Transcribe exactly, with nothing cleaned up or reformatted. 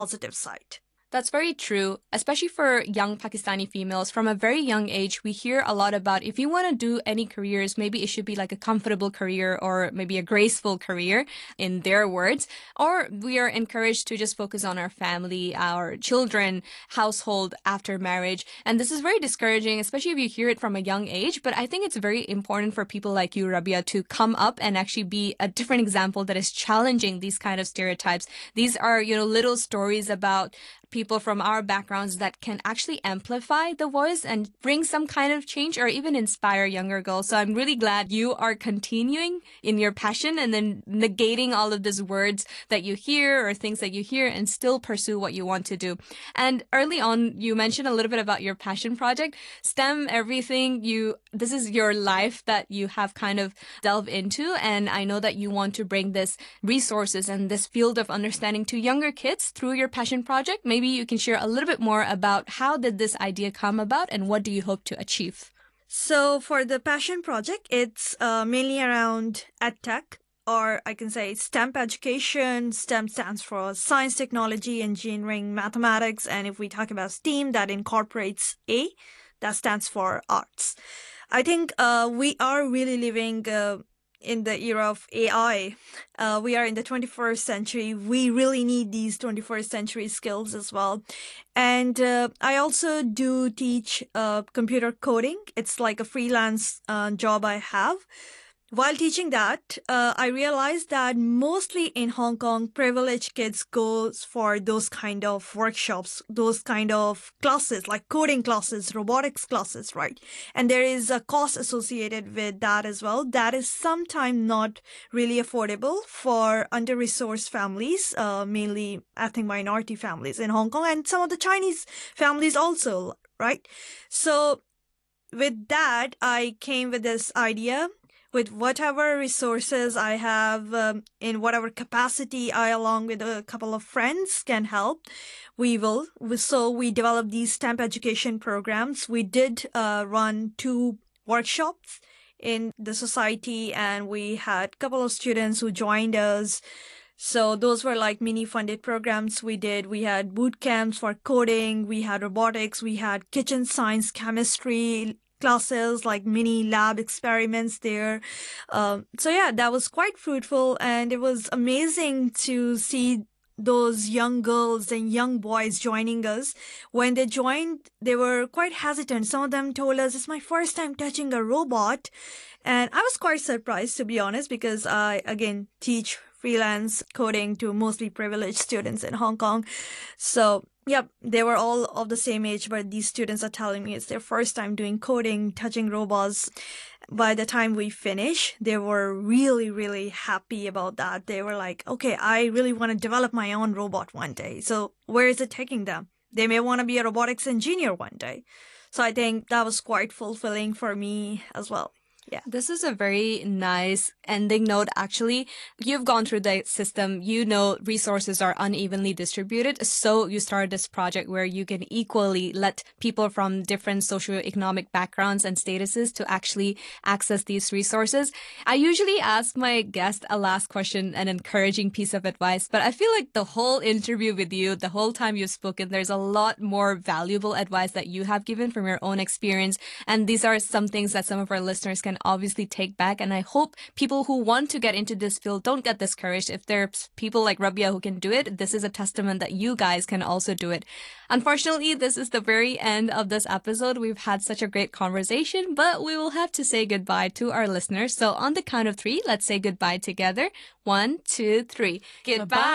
positive side. That's very true, especially for young Pakistani females. From a very young age, we hear a lot about if you want to do any careers, maybe it should be like a comfortable career or maybe a graceful career, in their words. Or we are encouraged to just focus on our family, our children, household after marriage. And this is very discouraging, especially if you hear it from a young age. But I think it's very important for people like you, Rabia, to come up and actually be a different example that is challenging these kind of stereotypes. These are, you know, little stories about people from our backgrounds that can actually amplify the voice and bring some kind of change or even inspire younger girls. So I'm really glad you are continuing in your passion and then negating all of these words that you hear or things that you hear and still pursue what you want to do. And early on, you mentioned a little bit about your passion project, STEM, everything you, this is your life that you have kind of delved into. And I know that you want to bring this resources and this field of understanding to younger kids through your passion project. Maybe Maybe you can share a little bit more about how did this idea come about and what do you hope to achieve? So for the passion project, it's uh, mainly around EdTech, or I can say STEM education. STEM stands for science, technology, engineering, mathematics. And if we talk about STEAM, that incorporates A, that stands for arts. I think uh, we are really living uh, in the era of A I. Uh, we are in the twenty-first century. We really need these twenty-first century skills as well. And uh, I also do teach uh, computer coding. It's like a freelance uh, job I have. While teaching that, uh, I realized that mostly in Hong Kong, privileged kids goes for those kind of workshops, those kind of classes, like coding classes, robotics classes, right? And there is a cost associated with that as well. That is sometimes not really affordable for under-resourced families, uh, mainly ethnic minority families in Hong Kong, and some of the Chinese families also, right? So with that, I came with this idea. With whatever resources I have, um, in whatever capacity I, along with a couple of friends, can help, we will. So we developed these STEM education programs. We did uh, run two workshops in the society, and we had a couple of students who joined us. So those were like mini funded programs we did. We had boot camps for coding. We had robotics. We had kitchen science, chemistry classes, like mini lab experiments there. Um, so yeah, that was quite fruitful, and it was amazing to see those young girls and young boys joining us. When they joined, they were quite hesitant. Some of them told us, it's my first time touching a robot. And I was quite surprised, to be honest, because I, again, teach freelance coding to mostly privileged students in Hong Kong. So yep, they were all of the same age, but these students are telling me it's their first time doing coding, touching robots. By the time we finish, they were really, really happy about that. They were like, okay, I really want to develop my own robot one day. So where is it taking them? They may want to be a robotics engineer one day. So I think that was quite fulfilling for me as well. Yeah. This is a very nice ending note, actually. You've gone through the system. You know resources are unevenly distributed. So you started this project where you can equally let people from different socioeconomic backgrounds and statuses to actually access these resources. I usually ask my guest a last question, an encouraging piece of advice, but I feel like the whole interview with you, the whole time you've spoken, there's a lot more valuable advice that you have given from your own experience. And these are some things that some of our listeners can obviously take back. And I hope people who want to get into this field don't get discouraged. If there's people like Rabia who can do it, this is a testament that you guys can also do it. Unfortunately, this is the very end of this episode. We've had such a great conversation, but we will have to say goodbye to our listeners. So on the count of three, let's say goodbye together. One, two, three. Goodbye.